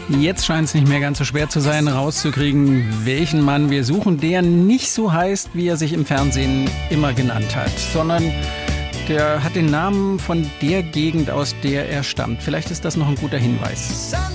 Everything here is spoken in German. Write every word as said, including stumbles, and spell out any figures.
Jetzt scheint es nicht mehr ganz so schwer zu sein, rauszukriegen, welchen Mann wir suchen, der nicht so heißt, wie er sich im Fernsehen immer genannt hat, sondern der hat den Namen von der Gegend, aus der er stammt. Vielleicht ist das noch ein guter Hinweis.